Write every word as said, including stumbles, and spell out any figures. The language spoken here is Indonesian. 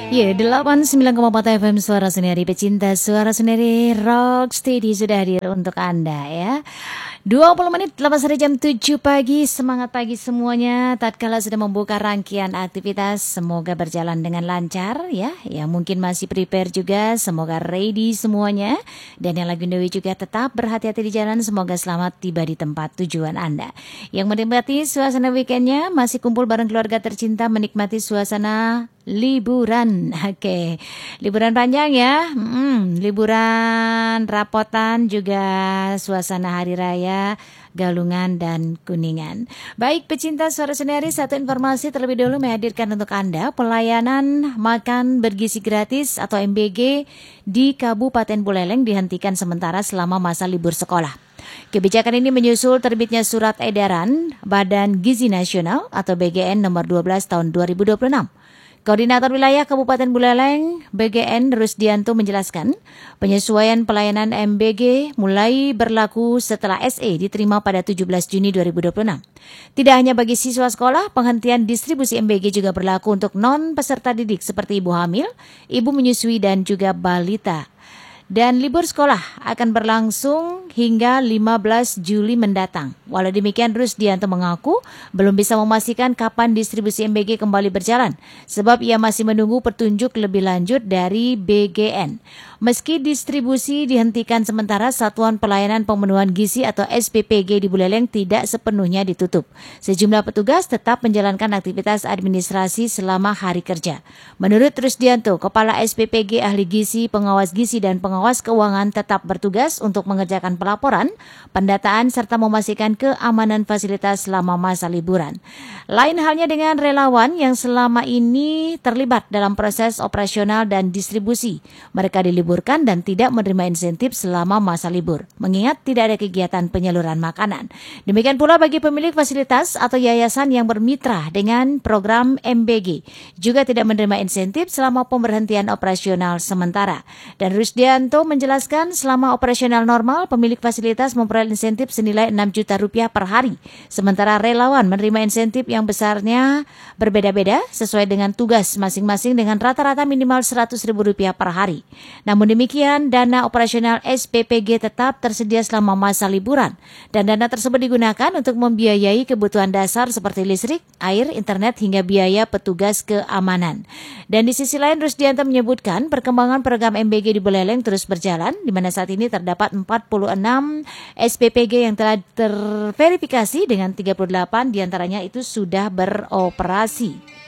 Ya, delapan puluh sembilan koma empat F M Suara Senery, pecinta Suara Senery Rock Steady sudah hadir untuk Anda ya. dua puluh menit lepas dari jam tujuh pagi. Semangat pagi semuanya. Tatkala sudah membuka rangkaian aktivitas, semoga berjalan dengan lancar ya. Yang mungkin masih prepare juga, semoga ready semuanya. Dan yang lagi Dewi juga tetap berhati-hati di jalan, semoga selamat tiba di tempat tujuan Anda. Yang menikmati suasana weekendnya, masih kumpul bareng keluarga tercinta, menikmati suasana liburan. Oke, liburan panjang ya. hmm, Liburan rapotan, juga suasana hari raya Galungan dan Kuningan. Baik pecinta Suara Senery, satu informasi terlebih dahulu menghadirkan untuk Anda pelayanan makan bergizi gratis atau M B G di Kabupaten Buleleng dihentikan sementara selama masa libur sekolah. Kebijakan ini menyusul terbitnya surat edaran Badan Gizi Nasional atau B G N nomor dua belas tahun dua ribu dua puluh enam. Koordinator Wilayah Kabupaten Buleleng B G N Rusdianto menjelaskan penyesuaian pelayanan M B G mulai berlaku setelah S E diterima pada tujuh belas Juni dua ribu dua puluh enam. Tidak hanya bagi siswa sekolah, penghentian distribusi M B G juga berlaku untuk non peserta didik seperti ibu hamil, ibu menyusui dan juga balita. Dan libur sekolah akan berlangsung hingga lima belas Juli mendatang. Walau demikian, Rusdianto mengaku belum bisa memastikan kapan distribusi M B G kembali berjalan, sebab ia masih menunggu petunjuk lebih lanjut dari B G N. Meski distribusi dihentikan sementara, Satuan Pelayanan Pemenuhan Gizi atau S P P G di Buleleng tidak sepenuhnya ditutup. Sejumlah petugas tetap menjalankan aktivitas administrasi selama hari kerja. Menurut Rusdianto, Kepala S P P G, ahli gizi, pengawas gizi, dan pengawas keuangan tetap bertugas untuk mengerjakan pelaporan, pendataan, serta memastikan keamanan fasilitas selama masa liburan. Lain halnya dengan relawan yang selama ini terlibat dalam proses operasional dan distribusi. Mereka diliburkan dan tidak menerima insentif selama masa libur, mengingat tidak ada kegiatan penyaluran makanan. Demikian pula bagi pemilik fasilitas atau yayasan yang bermitra dengan program M B G, juga tidak menerima insentif selama pemberhentian operasional sementara. Dan Rusdianto menjelaskan selama operasional normal, pemilik fasilitas memperoleh insentif senilai enam juta rupiah per hari, sementara relawan menerima insentif yang besarnya berbeda-beda sesuai dengan tugas masing-masing dengan rata-rata minimal seratus ribu rupiah per hari. Namun demikian, dana operasional S P P G tetap tersedia selama masa liburan, dan dana tersebut digunakan untuk membiayai kebutuhan dasar seperti listrik, air, internet, hingga biaya petugas keamanan. Dan di sisi lain, Rusdianto menyebutkan perkembangan program M B G di Buleleng terus berjalan, di mana saat ini terdapat empat puluh enam S P P G yang telah terverifikasi dengan tiga puluh delapan diantaranya itu sudah beroperasi.